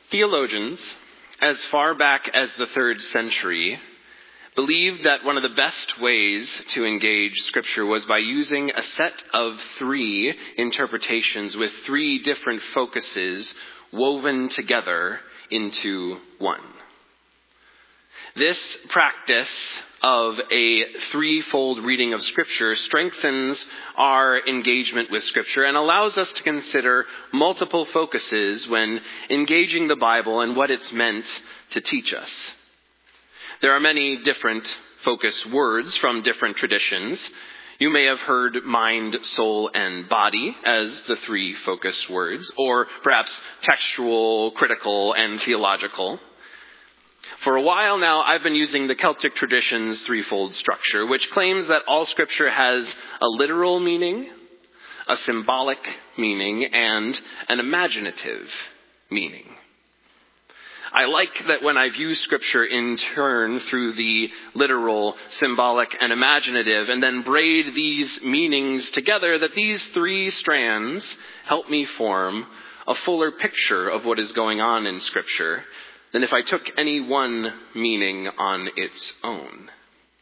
Theologians, as far back as the 3rd century, believed that one of the best ways to engage Scripture was by using a set of 3 interpretations with 3 different focuses woven together into one. This practice of a 3-fold reading of Scripture strengthens our engagement with Scripture and allows us to consider multiple focuses when engaging the Bible and what it's meant to teach us. There are many different focus words from different traditions. You may have heard mind, soul, and body as the 3 focus words, or perhaps textual, critical, and theological. For a while now, I've been using the Celtic tradition's 3-fold structure, which claims that all Scripture has a literal meaning, a symbolic meaning, and an imaginative meaning. I like that when I view Scripture in turn through the literal, symbolic, and imaginative, and then braid these meanings together, that these 3 strands help me form a fuller picture of what is going on in Scripture than if I took any one meaning on its own.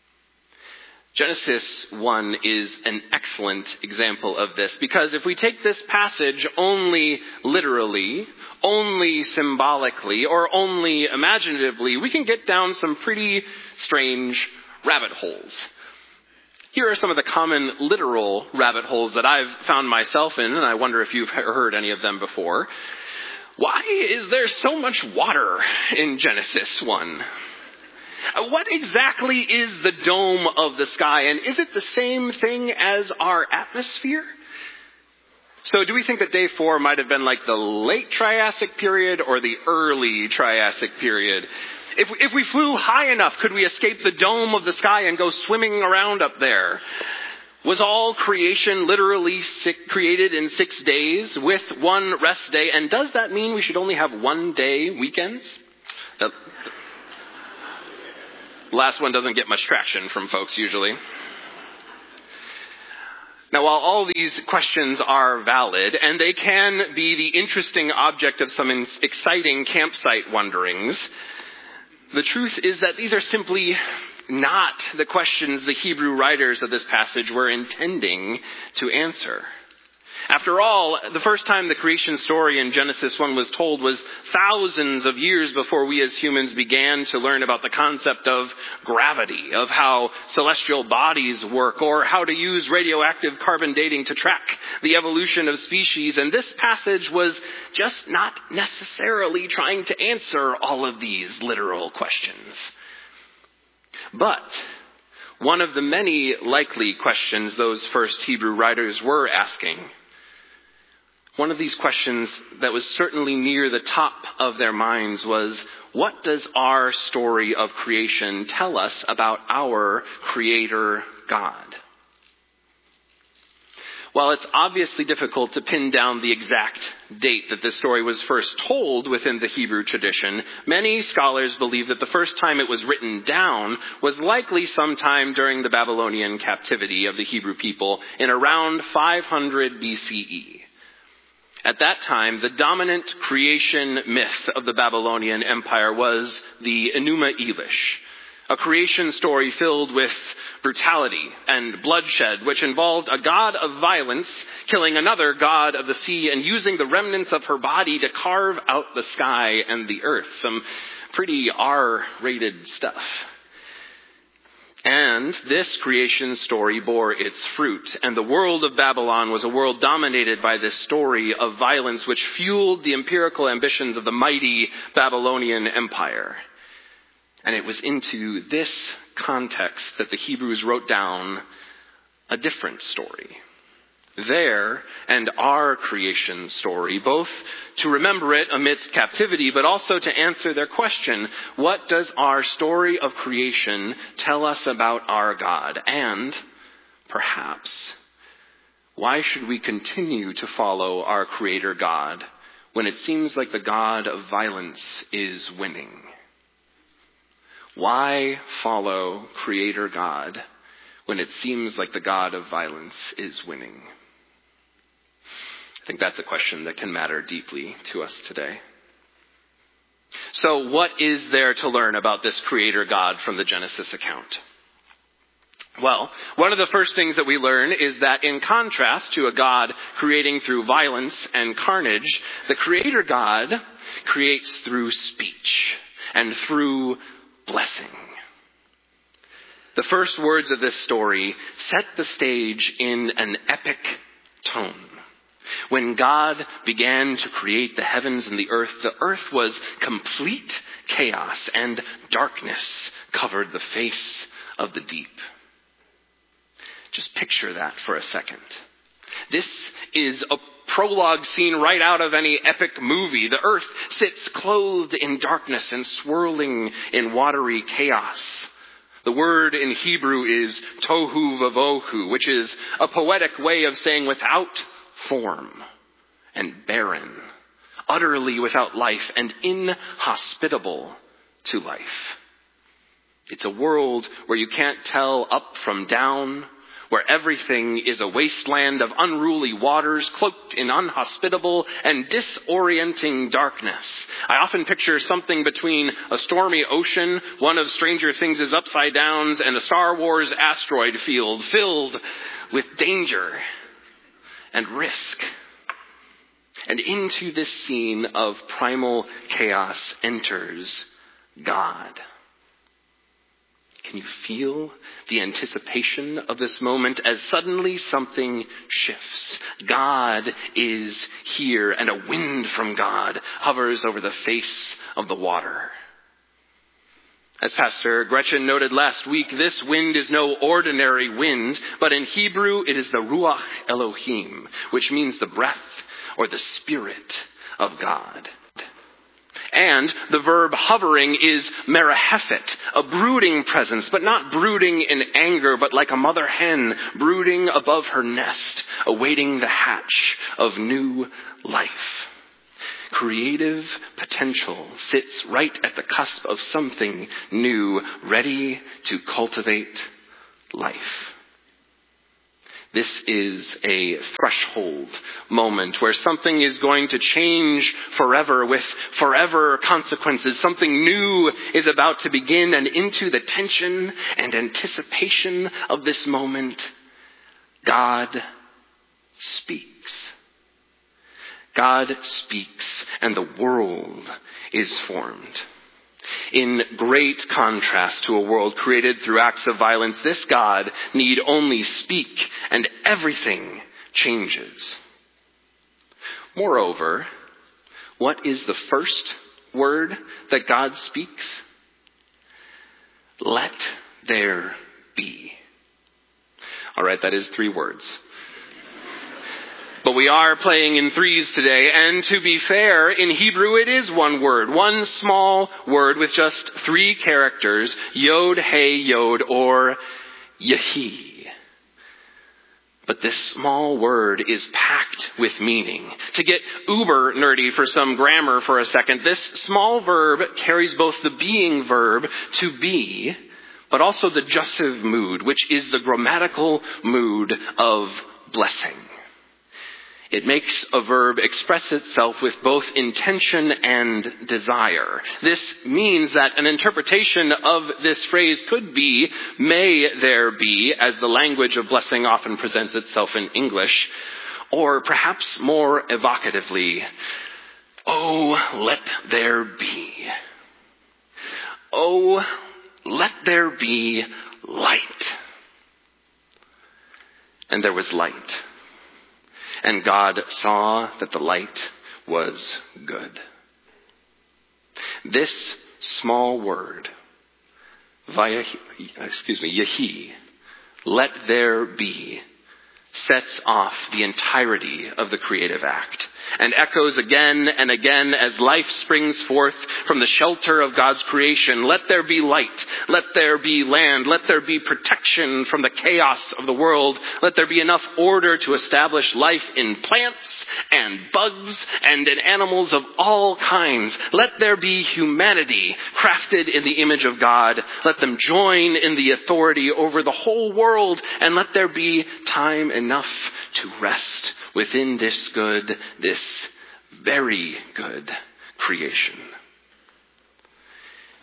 Genesis 1 is an excellent example of this, because if we take this passage only literally, only symbolically, or only imaginatively, we can get down some pretty strange rabbit holes. Here are some of the common literal rabbit holes that I've found myself in, and I wonder if you've heard any of them before. Why is there so much water in Genesis 1? What exactly is the dome of the sky, and is it the same thing as our atmosphere? So do we think that day 4 might have been like the late Triassic period or the early Triassic period? If we flew high enough, could we escape the dome of the sky and go swimming around up there? Was all creation literally created in 6 days with 1 rest day? And does that mean we should only have 1-day weekends? The last one doesn't get much traction from folks usually. Now, while all these questions are valid, and they can be the interesting object of some exciting campsite wanderings, the truth is that these are simply not the questions the Hebrew writers of this passage were intending to answer. After all, the first time the creation story in Genesis 1 was told was thousands of years before we as humans began to learn about the concept of gravity, of how celestial bodies work, or how to use radioactive carbon dating to track the evolution of species. And this passage was just not necessarily trying to answer all of these literal questions. But one of the many likely questions those first Hebrew writers were asking, one of these questions that was certainly near the top of their minds was, what does our story of creation tell us about our Creator God? While it's obviously difficult to pin down the exact date that this story was first told within the Hebrew tradition, many scholars believe that the first time it was written down was likely sometime during the Babylonian captivity of the Hebrew people in around 500 BCE. At that time, the dominant creation myth of the Babylonian Empire was the Enuma Elish, a creation story filled with brutality and bloodshed, which involved a god of violence killing another god of the sea and using the remnants of her body to carve out the sky and the earth. Some pretty R-rated stuff. And this creation story bore its fruit, and the world of Babylon was a world dominated by this story of violence which fueled the empirical ambitions of the mighty Babylonian Empire. And it was into this context that the Hebrews wrote down a different story. Their and our creation story, both to remember it amidst captivity, but also to answer their question, what does our story of creation tell us about our God? And perhaps, why should we continue to follow our Creator God when it seems like the God of violence is winning? Why follow Creator God when it seems like the God of violence is winning? I think that's a question that can matter deeply to us today. So what is there to learn about this creator God from the Genesis account? Well, one of the first things that we learn is that in contrast to a God creating through violence and carnage, the creator God creates through speech and through blessing. The first words of this story set the stage in an epic tone. When God began to create the heavens and the earth was complete chaos, and darkness covered the face of the deep. Just picture that for a second. This is a prologue scene right out of any epic movie. The earth sits clothed in darkness and swirling in watery chaos. The word in Hebrew is tohu vavohu, which is a poetic way of saying without form and barren, utterly without life and inhospitable to life. It's a world where you can't tell up from down, where everything is a wasteland of unruly waters cloaked in unhospitable and disorienting darkness. I often picture something between a stormy ocean, one of Stranger Things' upside downs, and a Star Wars asteroid field filled with danger and risk. And into this scene of primal chaos enters God. Can you feel the anticipation of this moment as suddenly something shifts? God is here, and a wind from God hovers over the face of the water. As Pastor Gretchen noted last week, this wind is no ordinary wind, but in Hebrew it is the Ruach Elohim, which means the breath or the spirit of God. And the verb hovering is merahefet, a brooding presence, but not brooding in anger, but like a mother hen brooding above her nest, awaiting the hatch of new life. Creative potential sits right at the cusp of something new, ready to cultivate life. This is a threshold moment where something is going to change forever with forever consequences. Something new is about to begin, and into the tension and anticipation of this moment, God speaks. God speaks, and the world is formed. In great contrast to a world created through acts of violence, this God need only speak and everything changes. Moreover, what is the first word that God speaks? Let there be. All right, that is 3 words. But we are playing in threes today, and to be fair, in Hebrew it is one word, one small word with just 3 characters, yod, hey, yod, or yehi. But this small word is packed with meaning. To get uber nerdy for some grammar for a second, this small verb carries both the being verb to be, but also the jussive mood, which is the grammatical mood of blessing. It makes a verb express itself with both intention and desire. This means that an interpretation of this phrase could be, may there be, as the language of blessing often presents itself in English, or perhaps more evocatively, oh, let there be. Oh, let there be light. And there was light. And God saw that the light was good. This small word, yehi, let there be, sets off the entirety of the creative act and echoes again and again as life springs forth from the shelter of God's creation. Let there be light. Let there be land. Let there be protection from the chaos of the world. Let there be enough order to establish life in plants and bugs and in animals of all kinds. Let there be humanity crafted in the image of God. Let them join in the authority over the whole world, and let there be time enough to rest within this good, this very good creation.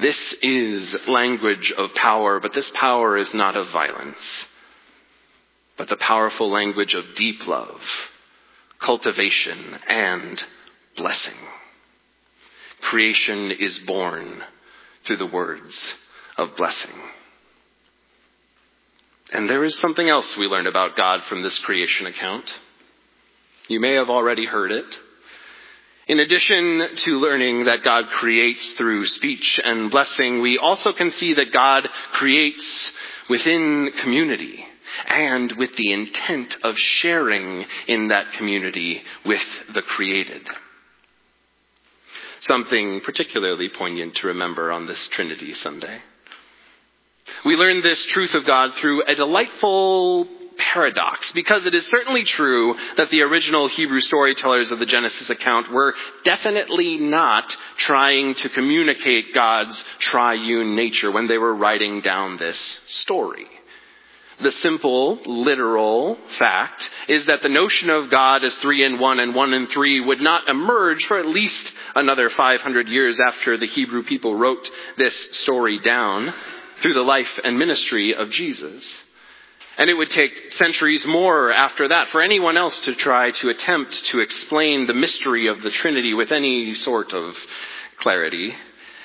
This is language of power, but this power is not of violence, but the powerful language of deep love, cultivation, and blessing. Creation is born through the words of blessing. And there is something else we learn about God from this creation account. You may have already heard it. In addition to learning that God creates through speech and blessing, we also can see that God creates within community and with the intent of sharing in that community with the created. Something particularly poignant to remember on this Trinity Sunday. We learn this truth of God through a delightful paradox, because it is certainly true that the original Hebrew storytellers of the Genesis account were definitely not trying to communicate God's triune nature when they were writing down this story. The simple, literal fact is that the notion of God as 3 in 1 and 1 in 3 would not emerge for at least another 500 years after the Hebrew people wrote this story down through the life and ministry of Jesus. And it would take centuries more after that for anyone else to try to attempt to explain the mystery of the Trinity with any sort of clarity.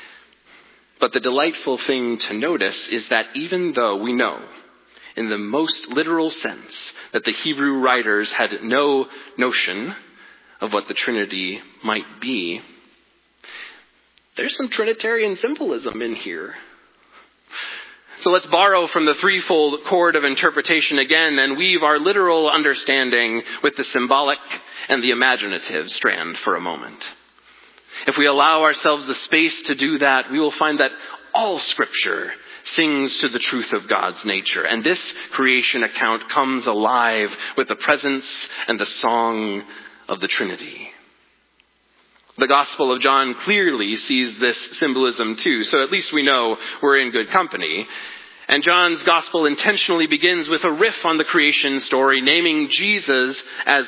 But the delightful thing to notice is that even though we know, in the most literal sense, that the Hebrew writers had no notion of what the Trinity might be, there's some Trinitarian symbolism in here. So let's borrow from the threefold cord of interpretation again and weave our literal understanding with the symbolic and the imaginative strand for a moment. If we allow ourselves the space to do that, we will find that all Scripture sings to the truth of God's nature. And this creation account comes alive with the presence and the song of the Trinity. The Gospel of John clearly sees this symbolism too, so at least we know we're in good company. And John's Gospel intentionally begins with a riff on the creation story, naming Jesus as